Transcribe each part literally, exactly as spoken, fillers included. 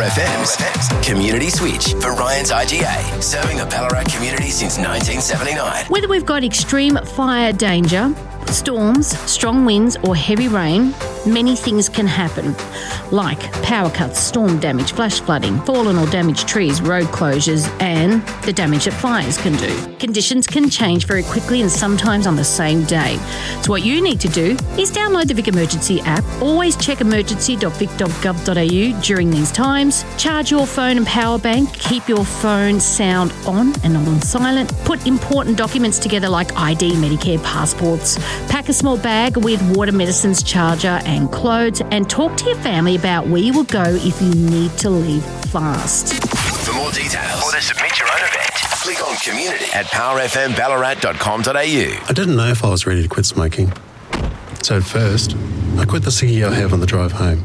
F M's Community Switch for Ryan's I G A, serving the Ballarat community since nineteen seventy-nine. Whether we've got extreme fire danger, storms, strong winds or heavy rain, many things can happen, like power cuts, storm damage, flash flooding, fallen or damaged trees, road closures and the damage that fires can do. Conditions can change very quickly and sometimes on the same day. So what you need to do is download the Vic Emergency app, always check emergency dot vic dot gov dot a u during these times, charge your phone and power bank, keep your phone sound on and not on silent, put important documents together like I D, Medicare, passports, pack a small bag with water, medicines, charger and clothes, and talk to your family about where you will go if you need to leave fast. For more details or to submit your own event, click on community at power f m ballarat dot com dot a u. I didn't know if I was ready to quit smoking. So at first, I quit the ciggy I have on the drive home.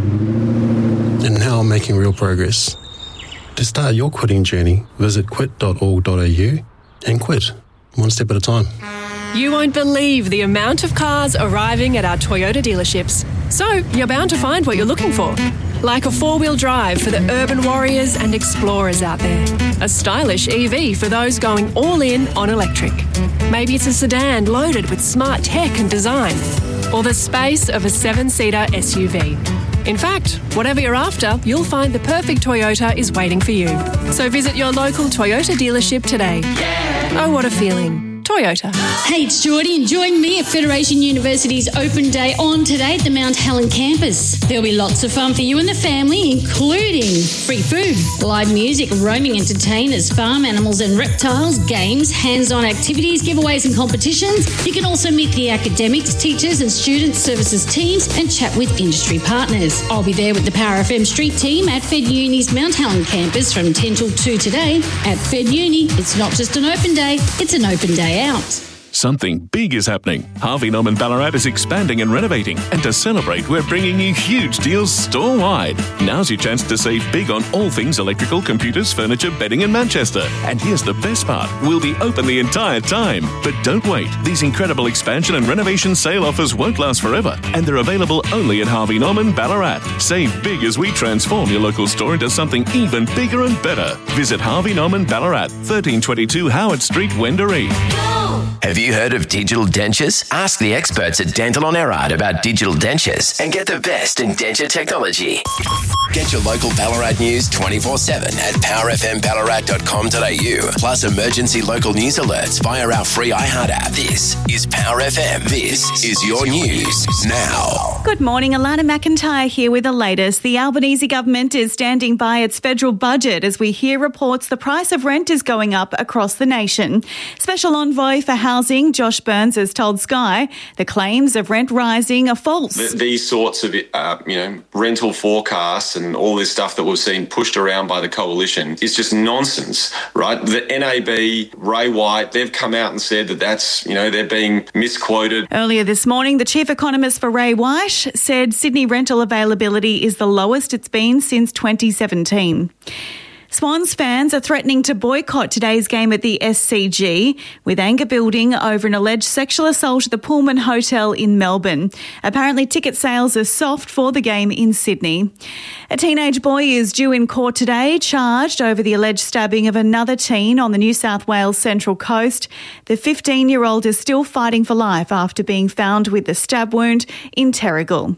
And now I'm making real progress. To start your quitting journey, visit quit dot org dot a u and quit, one step at a time. You won't believe the amount of cars arriving at our Toyota dealerships. So you're bound to find what you're looking for. Like a four-wheel drive for the urban warriors and explorers out there. A stylish E V for those going all in on electric. Maybe it's a sedan loaded with smart tech and design. Or the space of a seven-seater S U V. In fact, whatever you're after, you'll find the perfect Toyota is waiting for you. So visit your local Toyota dealership today. Yeah. Oh, what a feeling. Toyota. Hey, it's Geordie and join me at Federation University's Open Day on today at the Mount Helen campus. There'll be lots of fun for you and the family, including free food, live music, roaming entertainers, farm animals and reptiles, games, hands-on activities, giveaways and competitions. You can also meet the academics, teachers and student services teams and chat with industry partners. I'll be there with the Power F M Street team at Fed Uni's Mount Helen campus from ten till two today. At Fed Uni, it's not just an open day, it's an open day out. Something big is happening. Harvey Norman Ballarat is expanding and renovating. And to celebrate, we're bringing you huge deals store-wide. Now's your chance to save big on all things electrical, computers, furniture, bedding in Manchester. And here's the best part. We'll be open the entire time. But don't wait. These incredible expansion and renovation sale offers won't last forever. And they're available only at Harvey Norman Ballarat. Save big as we transform your local store into something even bigger and better. Visit Harvey Norman Ballarat, thirteen twenty-two Howard Street, Wendouree. Have you heard of digital dentures? Ask the experts at Dental on Erard about digital dentures and get the best in denture technology. Get your local Ballarat news twenty-four seven at power f m ballarat dot com dot a u. Plus emergency local news alerts via our free iHeart app. This is Power F M. This is your news now. Good morning. Alana McIntyre here with the latest. The Albanese government is standing by its federal budget as we hear reports the price of rent is going up across the nation. Special Envoy for Housing, Josh Burns, has told Sky the claims of rent rising are false. These sorts of uh, you know, rental forecasts and all this stuff that we've seen pushed around by the coalition is just nonsense, right? The N A B, Ray White, they've come out and said that that's, you know, they're being misquoted. Earlier this morning, the chief economist for Ray White said Sydney rental availability is the lowest it's been since twenty seventeen. Swans fans are threatening to boycott today's game at the S C G, with anger building over an alleged sexual assault at the Pullman Hotel in Melbourne. Apparently, ticket sales are soft for the game in Sydney. A teenage boy is due in court today, charged over the alleged stabbing of another teen on the New South Wales Central Coast. The fifteen-year-old is still fighting for life after being found with a stab wound in Terrigal.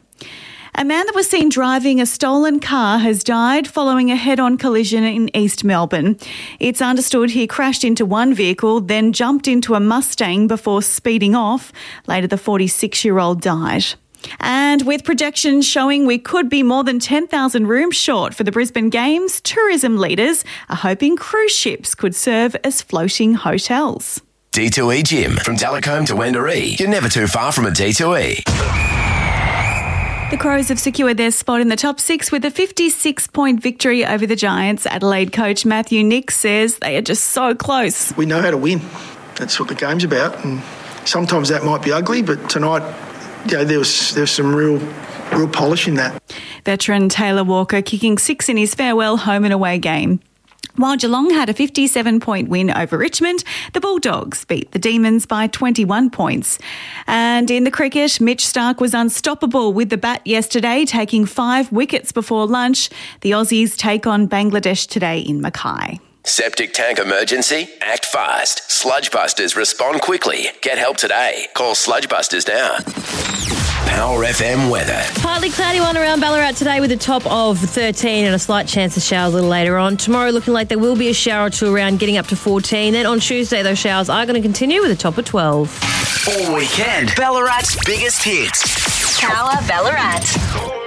A man that was seen driving a stolen car has died following a head-on collision in East Melbourne. It's understood he crashed into one vehicle, then jumped into a Mustang before speeding off. Later, the forty-six-year-old died. And with projections showing we could be more than ten thousand rooms short for the Brisbane Games, tourism leaders are hoping cruise ships could serve as floating hotels. D two E Gym. From Delacombe to Wendouree, you're never too far from a D two E. The Crows have secured their spot in the top six with a fifty-six point victory over the Giants. Adelaide coach Matthew Nicks says they are just so close. We know how to win. That's what the game's about. And sometimes that might be ugly, but tonight, you know, there was there was some real, real polish in that. Veteran Taylor Walker kicking six in his farewell home and away game. While Geelong had a fifty-seven point win over Richmond, the Bulldogs beat the Demons by twenty-one points. And in the cricket, Mitch Starc was unstoppable with the bat yesterday, taking five wickets before lunch. The Aussies take on Bangladesh today in Mackay. Septic tank emergency? Act fast. Sludgebusters respond quickly. Get help today. Call Sludgebusters now. Power F M weather. Partly cloudy one around Ballarat today with a top of thirteen and a slight chance of showers a little later on. Tomorrow looking like there will be a shower or two around, getting up to fourteen. Then on Tuesday, those showers are going to continue with a top of twelve. All weekend, Ballarat's biggest hits. Power Ballarat.